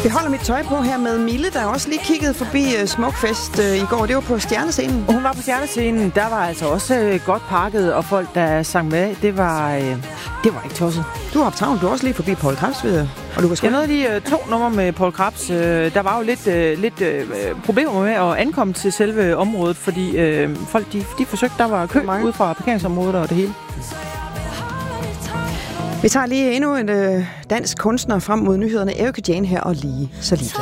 Jeg holder mit tøj på her med Mille, der også lige kiggede forbi Smukfest i går. Det var på Stjernescenen. Hun var på Stjernescenen. Der var altså også godt pakket, og folk, der sang med. Det var ikke tosset. Du har haft travlt. Du er også lige forbi Poul Krebs, ved jeg. Og du kan jeg nåede lige 2 numre med Poul Krebs. Der var jo lidt problemer med at ankomme til selve området, fordi folk de forsøgte, der var kø ude fra parkeringsområdet og det hele. Vi tager lige endnu en dansk kunstner frem mod nyhederne. Erika Jane her og lige så lige.